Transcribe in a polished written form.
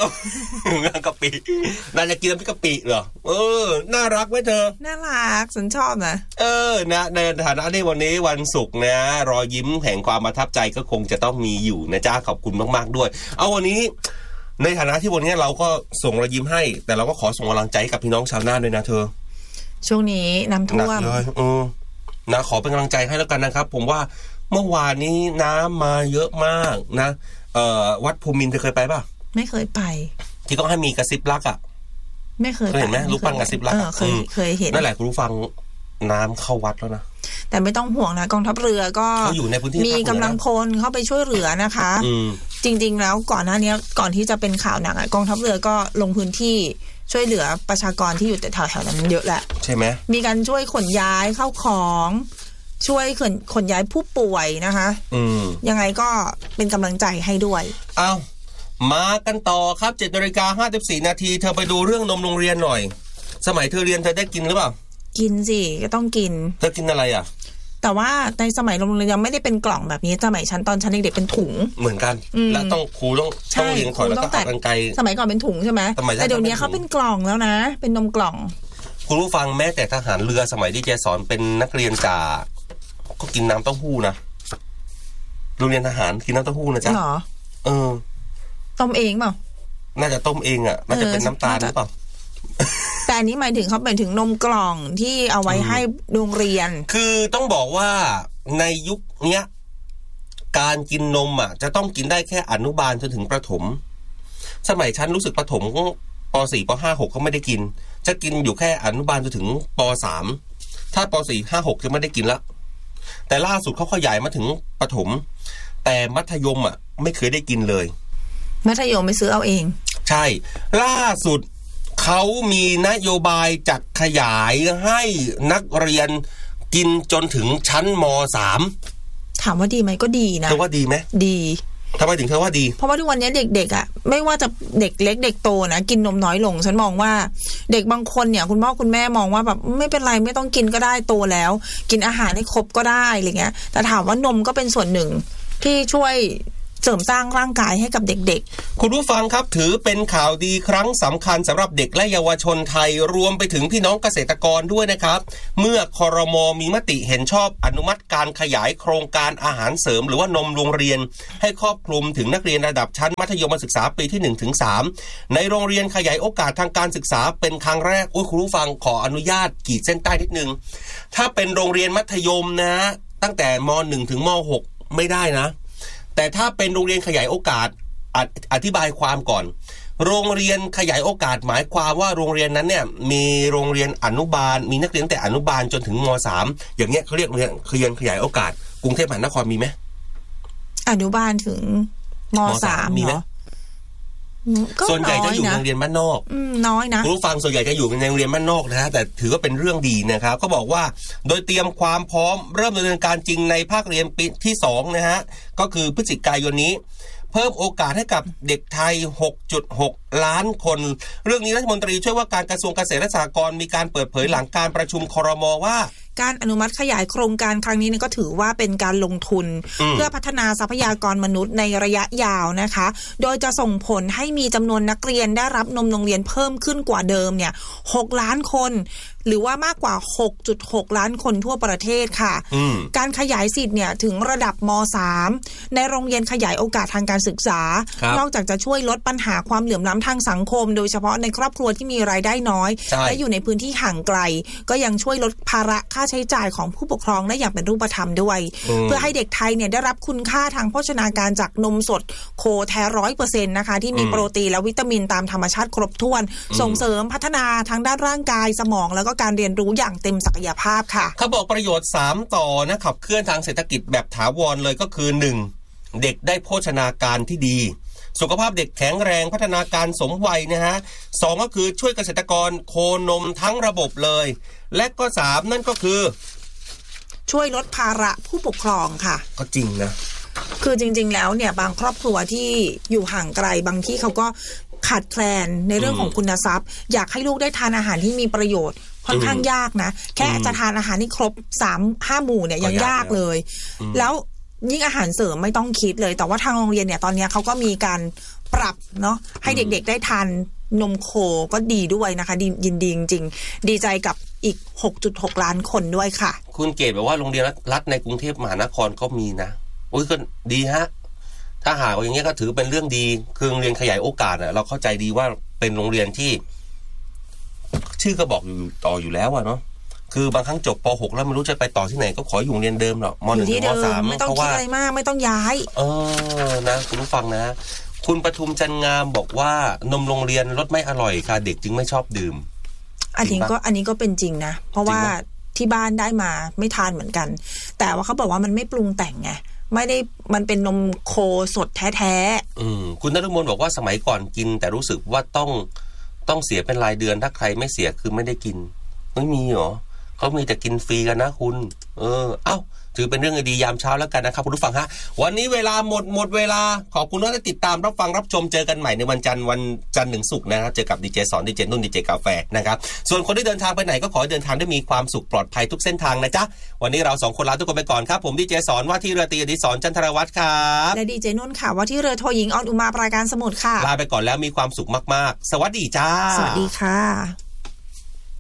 กะปินายจะกินน้ำพริกกะปิเหรอน่ารักไหมเธอน่ารักฉันชอบนะนะในฐานะที่วันนี้วันศุกร์นะรอยยิ้มแห่งความประทับใจก็คงจะต้องมีอยู่นะจ้าขอบคุณมากๆด้วยเอาวันนี้ในฐานะที่วันนี้เราก็ส่งรอยยิ้มให้แต่เราก็ขอส่งกำลังใจกับพี่น้องชาวน่านด้วยนะเธอช่วงนี้น้ำท่วมเลยนะขอเป็นกำลังใจให้แล้วกันนะครับผมว่าเมื่อวานนี้น้ำมาเยอะมากนะวัดภูมินทร์เธอเคยไปป่ะไม่เคยไปที่ต้องให้มีกระซิบรักอ่ะไม่เคยเห็นไหมรูปปั้นกระซิบรักเคยเห็นนั่นแหละคุณผู้ฟังน้ำเข้าวัดแล้วนะแต่ไม่ต้องห่วงนะกองทัพเรือก็อยู่ในพื้นที่มีกำลังพลเข้าไปช่วยเหลือนะคะจริงๆแล้วก่อนหน้านี้ก่อนที่จะเป็นข่าวหนักกองทัพเรือก็ลงพื้นที่ช่วยเหลือประชากรที่อยู่แถวๆนั้นเยอะแหละใช่ไหมมีการช่วยขนย้ายเข้าของช่วยขนย้ายผู้ป่วยนะคะยังไงก็เป็นกำลังใจให้ด้วยเอามากันต่อครับ 7:54 นาทีเธอไปดูเรื่องนมโรงเรียนหน่อยสมัยเธอเรียนเธอได้กินหรือเปล่ากินสิก็ต้องกินเธอกินอะไรอ่ะแต่ว่าในสมัยโรงเรียนยังไม่ได้เป็นกล่องแบบนี้สมัยชั้นตอนชั้นเด็กๆเป็นถุงเหมือนกันแล้วต้องครูต้องเลี้ยงถอยแล้วก็ตัดกันไกลสมัยก่อนเป็นถุงใช่ไหมแต่เดี๋ยวนี้เขาเป็นกล่องแล้วนะเป็นนมกล่องคุณผู้ฟังแม้แต่ทหารเรือสมัยที่เจสอนเป็นนักเรียนจ่าก็กินน้ำเต้าหู้นะโรงเรียนทหารกินน้ำเต้าหู้นะจ๊ะเหรอต้มเองเปล่าน่าจะต้มเองอ่ะน่าจะเป็นน้ำตาลหรือเปล่าแต่อันนี้หมายถึงเขาหมายถึงนมกล่องที่เอาไว้ให้โรงเรียนคือต้องบอกว่าในยุคนี้การกินนมอ่ะจะต้องกินได้แค่อนุบาลจนถึงประถมสมัยชั้นรู้สึกประถมป.4 ป.5 6เขาไม่ได้กินจะกินอยู่แค่อนุบาลจนถึงป.3 ถ้าป.4 5 6จะไม่ได้กินละแต่ล่าสุดเขาขยายมาถึงประถมแต่มัธยมอ่ะไม่เคยได้กินเลยมัธยมไม่ซื้อเอาเองใช่ล่าสุดเขามีนโยบายจัดขยายให้นักเรียนกินจนถึงชั้นม.3 ถามว่าดีไหมก็ดีนะเธอว่าดีไหมดีทำไมถึงเธอว่าดีเพราะว่าทุกวันนี้เด็กๆอ่ะไม่ว่าจะเด็กเล็กเด็กโตนะกินนมน้อยลงฉันมองว่าเด็กบางคนเนี่ยคุณพ่อคุณแม่มองว่าแบบไม่เป็นไรไม่ต้องกินก็ได้โตแล้วกินอาหารให้ครบก็ได้อะไรเงี้ยแต่ถามว่านมก็เป็นส่วนหนึ่งที่ช่วยเสริมสร้างร่างกายให้กับเด็กๆคุณผู้ฟังครับถือเป็นข่าวดีครั้งสำคัญสำหรับเด็กและเยาวชนไทยรวมไปถึงพี่น้องเกษตรกรด้วยนะครับเมื่อครม.มีมติเห็นชอบอนุมัติการขยายโครงการอาหารเสริมหรือว่านมโรงเรียนให้ครอบคลุมถึงนักเรียนระดับชั้นมัธยมศึกษาปีที่ 1-3 ในโรงเรียนขยายโอกาสทางการศึกษาเป็นครั้งแรกคุณผู้ฟังขออนุญาตขีดเส้นใต้นิดนึงถ้าเป็นโรงเรียนมัธยมนะตั้งแต่ม.1 ถึงม.6 ไม่ได้นะแต่ถ้าเป็นโรงเรียนขยายโอกาสอธิบายความก่อนโรงเรียนขยายโอกาสหมายความว่าโรงเรียนนั้นเนี่ยมีโรงเรียนอนุบาลมีนักเรียนแต่อนุบาลจนถึงม.3 อย่างเงี้ยเขาเรียกโรงเรียนขยายโอกาสกรุงเทพมหานครมีไหมอนุบาลถึงม.3 มีไหมส่วนใหญ่จะอยู่ในโรงเรียนบ้านนอกน้อยนะผู้ฟังส่วนใหญ่จะอยู่ในโรงเรียนบ้านนอกนะฮะแต่ถือว่าเป็นเรื่องดีนะครับก็บอกว่าโดยเตรียมความพร้อมเริ่มดำเนินการจริงในภาคเรียนปีที่2นะฮะก็คือพฤศจิกายนนี้เพิ่มโอกาสให้กับเด็กไทย 6.6 ล้านคนเรื่องนี้รัฐมนตรีช่วยว่าการกระทรวงเกษตรและสหกรณ์มีการเปิดเผยหลังการประชุมครม.ว่าการอนุมัติขยายโครงการครั้งนี้ก็ถือว่าเป็นการลงทุนเพื่อพัฒนาทรัพยากรมนุษย์ในระยะยาวนะคะโดยจะส่งผลให้มีจำนวนนักเรียนได้รับนมโรงเรียนเพิ่มขึ้นกว่าเดิมเนี่ย6 ล้านคนหรือว่ามากกว่า 6.6 ล้านคนทั่วประเทศค่ะการขยายสิทธิ์เนี่ยถึงระดับม.3 ในโรงเรียนขยายโอกาสทางการศึกษานอกจากจะช่วยลดปัญหาความเหลื่อมล้ำทางสังคมโดยเฉพาะในครอบครัวที่มีรายได้น้อยและอยู่ในพื้นที่ห่างไกลก็ยังช่วยลดภาระค่าใช้จ่ายของผู้ปกครองได้อย่างเป็นรูปธรรมด้วยเพื่อให้เด็กไทยเนี่ยได้รับคุณค่าทางโภชนาการจากนมสดโคแท้ 100% นะคะที่มีโปรตีนและวิตามินตามธรรมชาติครบถ้วนส่งเสริมพัฒนาทางด้านร่างกายสมองแล้วก็การเรียนรู้อย่างเต็มศักยภาพค่ะเขาบอกประโยชน์3ต่อนะขับเคลื่อนทางเศรษฐกิจแบบถาวรเลยก็คือ 1. เด็กได้โภชนาการที่ดีสุขภาพเด็กแข็งแรงพัฒนาการสมวัยนะฮะ2ก็คือช่วยเกษตรกรโคนมทั้งระบบเลยและก็3นั่นก็คือช่วยลดภาระผู้ปกครองค่ะก็จริงนะคือจริงๆแล้วเนี่ยบางครอบครัวที่อยู่ห่างไกลบางที่เขาก็ขาดแคลนในเรื่องของคุณทรัพย์อยากให้ลูกได้ทานอาหารที่มีประโยชน์ค่อนข้างยากนะแค่จะทานอาหารที่ครบ 3-5 หมู่เนี่ยยังยากเลยแล้วยิ่งอาหารเสริมไม่ต้องคิดเลยแต่ว่าทางโรงเรียนเนี่ยตอนนี้เขาก็มีการปรับเนาะให้เด็กๆได้ทานนมโคก็ดีด้วยนะคะยินดีจริงๆดีใจกับอีก 6.6 ล้านคนด้วยค่ะคุณเกศบอกว่าโรงเรียนรัฐในกรุงเทพมหานครก็มีนะโอ้ยก็ดีฮะถ้าหากอย่างเงี้ยก็ถือเป็นเรื่องดีคือโรงเรียนขยายโอกาสเราเข้าใจดีว่าเป็นโรงเรียนที่ชื่อก็บอกอยู่ต่ออยู่แล้วอะเนาะคือบางครั้งจบป .6 แล้วไม่รู้จะไปต่อที่ไหนก็ขออยู่โรงเรียนเดิมหรอกม .1 ถึงม .3 ไม่ต้องคิดอะไรมากไม่ต้องย้ายนะคุณผู้ฟังนะคุณปทุมจันงามบอกว่านมโรงเรียนรสไม่อร่อยค่ะเด็กจึงไม่ชอบดื่มอันนี้ก็เป็นจริงนะเพราะว่าที่บ้านได้มาไม่ทานเหมือนกันแต่ว่าเขาบอกว่ามันไม่ปรุงแต่งไงไม่ได้มันเป็นนมโคสดแท้ๆคุณณฤมลบอกว่าสมัยก่อนกินแต่รู้สึกว่าต้องเสียเป็นรายเดือนถ้าใครไม่เสียคือไม่ได้กินไม่มีหรอเขามีแต่กินฟรีกันนะคุณเอ้าถือเป็นเรื่องดียามเช้าแล้วกันนะครับคุณผู้ฟังฮะวันนี้เวลาหมดเวลาขอบคุณที่ติดตามรับฟังรับชมเจอกันใหม่ในวันจันทร์ถึงศุกร์นะครับเจอกับดีเจสอนดีเจนุ่นดีเจกาแฟนะครับส่วนคนที่เดินทางไปไหนก็ขอให้เดินทางได้มีความสุขปลอดภัยทุกเส้นทางนะจ๊ะวันนี้เรา2คนลาทุกคนไปก่อนครับผมดีเจสอนว่าที่เรือตรีอดิศรจันทรวัฒน์ครับและดีเจนุ่นค่ะว่าที่เรือโทหญิงออนอุมาปราการสมุทรค่ะลาไปก่อนแล้วมีความสุขมากๆสวัสดีจ้าสวัสดีค่ะ